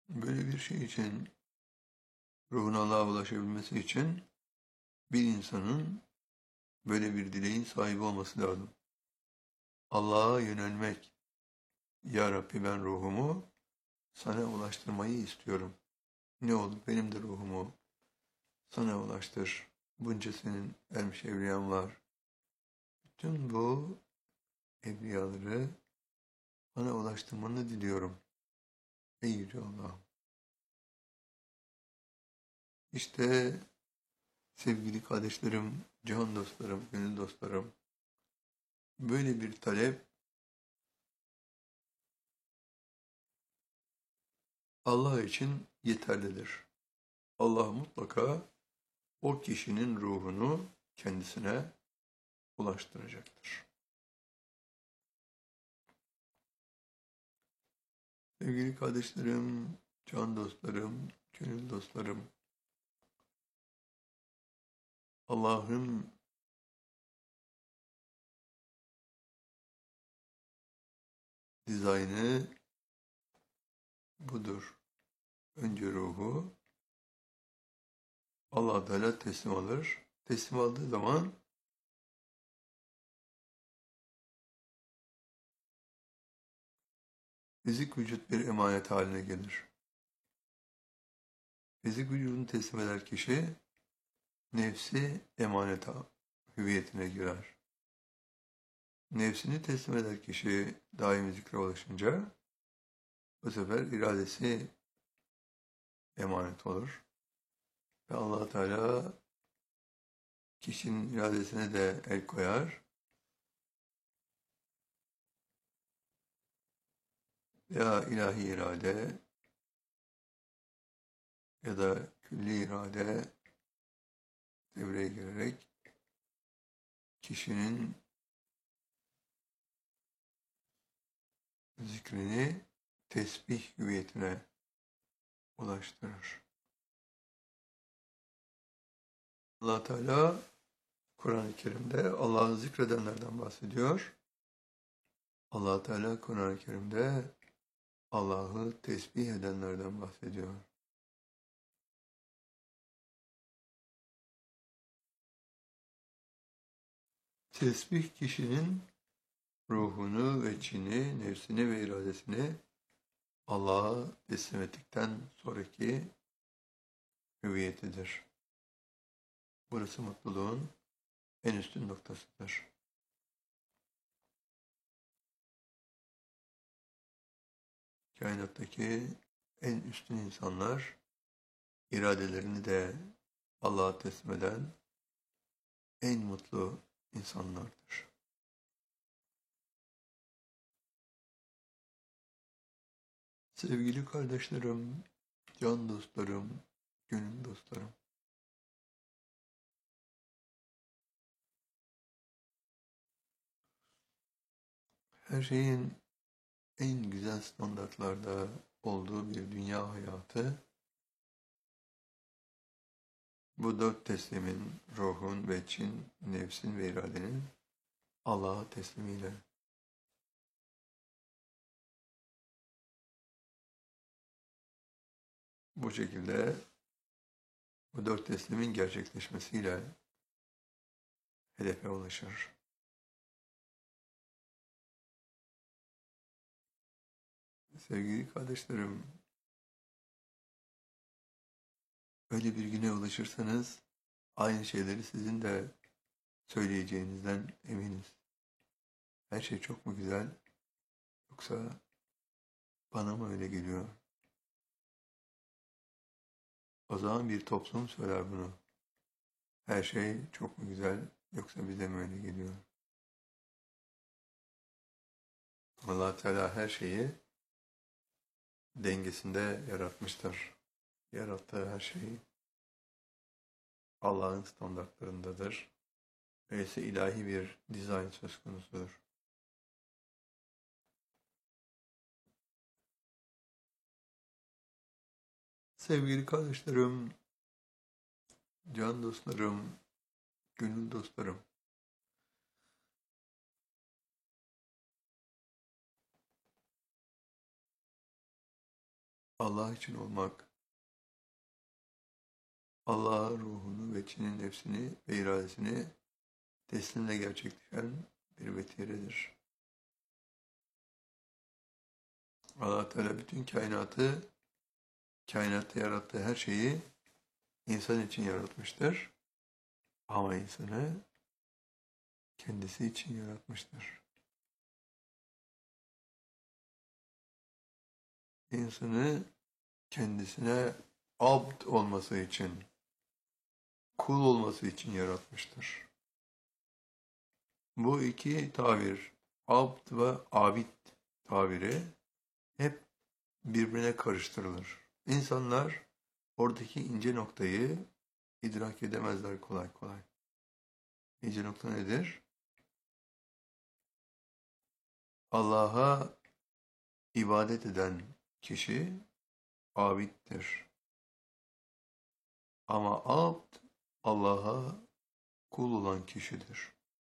Böyle bir şey için, ruhun Allah'a ulaşabilmesi için bir insanın böyle bir dileğin sahibi olması lazım. Allah'a yönelmek. Ya Rabbi ben ruhumu sana ulaştırmayı istiyorum. Ne olur benim de ruhumu sana ulaştır. Bunca senin ermiş evliyan var. Bütün bu evliyaları bana ulaştırmanı diliyorum. Ey Yüce Allah'ım. İşte sevgili kardeşlerim, can dostlarım, gönül dostlarım, böyle bir talep Allah için yeterlidir. Allah mutlaka o kişinin ruhunu kendisine ulaştıracaktır. Sevgili kardeşlerim, can dostlarım, gönül dostlarım, Allah'ın dizaynı budur. Önce ruhu Allah Teala teslim alır. Teslim aldığı zaman fizik vücut bir emanet haline gelir. Fizik vücudunu teslim eder kişi, nefsi emanet hüviyetine girer. Nefsini teslim eder kişi daimi zikre ulaşınca, bu sefer iradesi emanet olur. Ve Allah Teala kişinin iradesine de el koyar. Ya ilahi irade ya da külli irade devreye girerek kişinin zikrini tesbih hüviyetine ulaştırır. Allah Teala Kur'an-ı Kerim'de Allah'ı zikredenlerden bahsediyor. Allah Teala Kur'an-ı Kerim'de Allah'ı tesbih edenlerden bahsediyor. Tesbih kişinin ruhunu ve içini, nefsini ve iradesini Allah'a teslim ettikten sonraki hüviyetidir. Burası mutluluğun en üstün noktasıdır. Kainattaki en üstün insanlar, iradelerini de Allah'a teslim eden en mutlu insanlardır. Sevgili kardeşlerim, can dostlarım, gönül dostlarım. Her şeyin en güzel standartlarda olduğu bir dünya hayatı, bu dört teslimin, ruhun ve için, nefsin ve iradenin Allah'a teslimiyle. Bu şekilde bu dört teslimin gerçekleşmesiyle hedefe ulaşır. Sevgili kardeşlerim, öyle bir güne ulaşırsanız aynı şeyleri sizin de söyleyeceğinizden eminiz. Her şey çok mu güzel, yoksa bana mı öyle geliyor? O zaman bir toplum söyler bunu. Her şey çok mu güzel, yoksa bize mi öyle geliyor? Allah Teala her şeyi dengesinde yaratmıştır. Yarattığı her şey Allah'ın standartlarındadır. Öyleyse ilahi bir dizayn söz konusudur. Sevgili kardeşlerim, can dostlarım, gönül dostlarım. Allah için olmak, Allah'a ruhunu ve içinin nefsini ve iradesini teslimle gerçekleşen bir vetiredir. Allah Teala bütün kainatta yarattığı her şeyi insan için yaratmıştır. Ama insanı kendisi için yaratmıştır. İnsanı kendisine abd olması için, kul olması için yaratmıştır. Bu iki tabir, abd ve abid tabiri hep birbirine karıştırılır. İnsanlar oradaki ince noktayı idrak edemezler kolay kolay. İnce nokta nedir? Allah'a ibadet eden kişi abiddir. Ama abd Allah'a kul olan kişidir.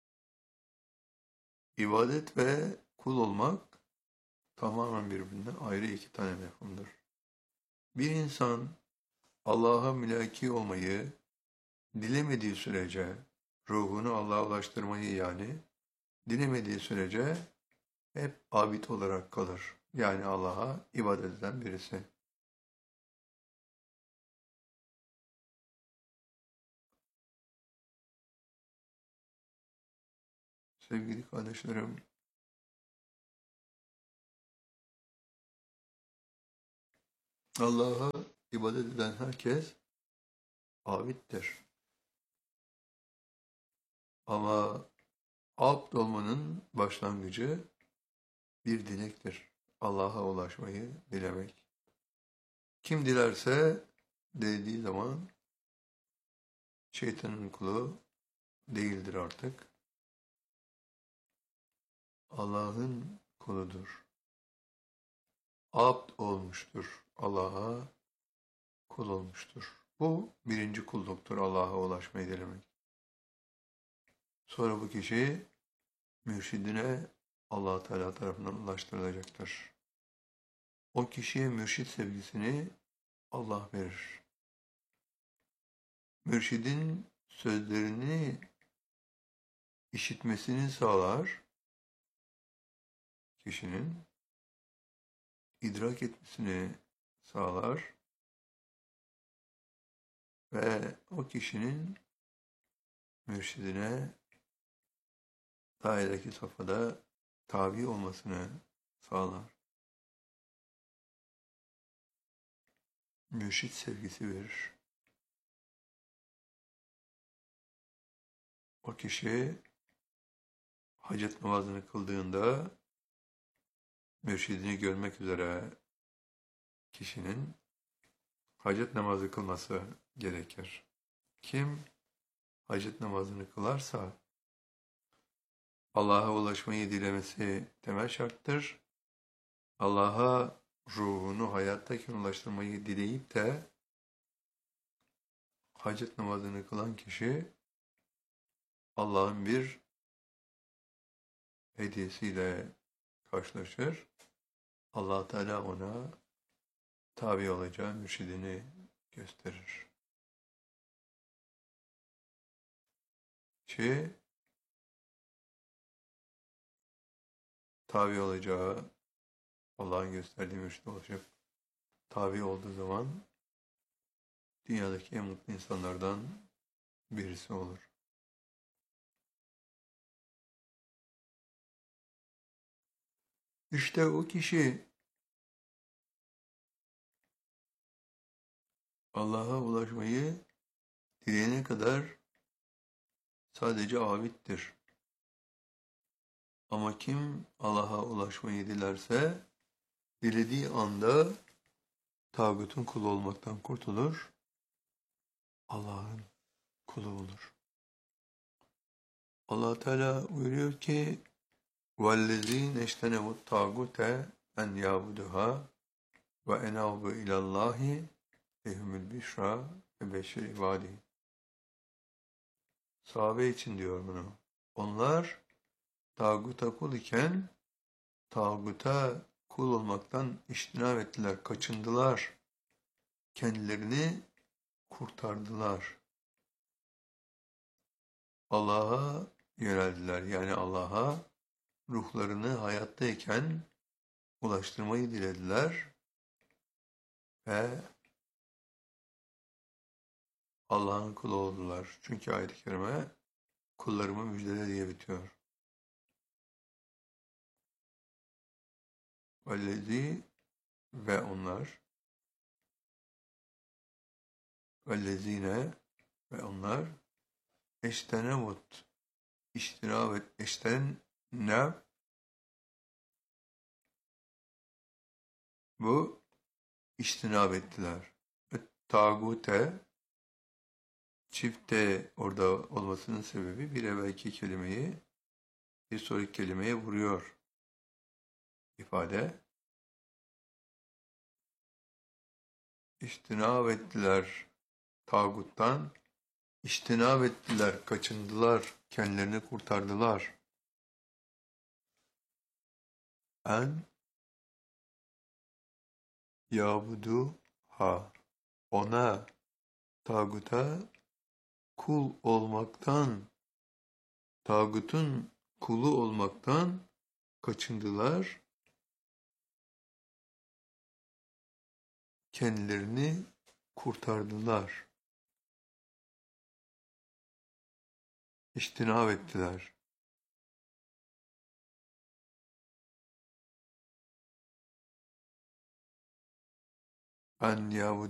İbadet ve kul olmak tamamen birbirinden ayrı iki tane mefhumdur. Bir insan Allah'a mülaki olmayı dilemediği sürece, ruhunu Allah'a ulaştırmayı yani dilemediği sürece hep abid olarak kalır. Yani Allah'a ibadet eden birisi. Sevgili kardeşlerim, Allah'a ibadet eden herkes abiddir. Ama abd olmanın başlangıcı bir dilektir. Allah'a ulaşmayı dilemek. Kim dilerse dediği zaman şeytanın kulu değildir artık. Allah'ın kuludur. Abd olmuştur. Allah'a kul olmuştur. Bu birinci kulluktur, Allah'a ulaşmayı dilemek. Sonra bu kişi mürşidine Allah Teala tarafından ulaştırılacaktır. O kişiye mürşid sevgisini Allah verir. Mürşidin sözlerini işitmesini sağlar, kişinin idrak etmesini sağlar ve o kişinin mürşidine dairedeki safhada tabi olmasını sağlar. Mürşid sevgisi verir. O kişi hacet namazını kıldığında mürşidini görmek üzere kişinin hacet namazı kılması gerekir. Kim hacet namazını kılarsa Allah'a ulaşmayı dilemesi temel şarttır. Allah'a ruhunu hayattayken ulaştırmayı dileyip de hacet namazını kılan kişi Allah'ın bir hediyesiyle karşılaşır. Allah Teala ona tabi olacağı mürşidini gösterir. Tabi olacağı Allah'ın gösterdiği mürşid olacak. Tabi olduğu zaman dünyadaki en mutlu insanlardan birisi olur. İşte o kişi Allah'a ulaşmayı dileyene kadar sadece abiddir. Ama kim Allah'a ulaşmayı dilerse dilediği anda tağutun kulu olmaktan kurtulur, Allah'ın kulu olur. Allah Teala buyuruyor ki وَالَّذ۪ينَ اَجْتَنَبُوا الطَّاغُوتَ اَنْ يَعْبُدُهَا وَاَنَابُوا اِلَى اللّٰهِ لَهُمُ الْبِشْرَى وَبَشِّرْ عِبَادِهِ. Sahabe için diyor bunu. Onlar tağuta kul iken tağuta kul olmaktan iştinab ettiler, kaçındılar. Kendilerini kurtardılar. Allah'a yöneldiler. Yani Allah'a ruhlarını hayattayken ulaştırmayı dilediler ve Allah'ın kulu oldular. Çünkü ayet-i kerime kullarımı müjdele diye bitiyor. Vellezî ve onlar, vellezîne ve onlar, eştenevut, iştinab et, eştenev, bu iştinab ettiler. Tağute, çifte orada olmasının sebebi bir evvelki kelimeyi bir sonraki kelimeye vuruyor ifade. İştinab ettiler tağuttan, iştinab ettiler, kaçındılar, kendilerini kurtardılar. En yabudu ha, ona, tağuta kul olmaktan, tağutun kulu olmaktan kaçındılar, kendilerini kurtardılar, iştinab ettiler. En yabudu